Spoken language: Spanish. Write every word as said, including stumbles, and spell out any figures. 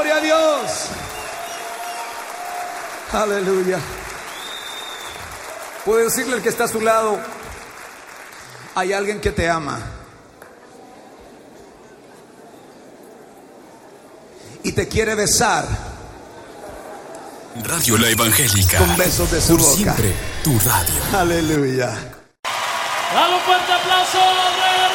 Gloria a Dios. Aleluya. Puede decirle al que está a su lado: hay alguien que te ama y te quiere besar. Radio La Evangélica. Con besos de su Por boca. siempre, tu radio. Aleluya. Dale un fuerte aplauso.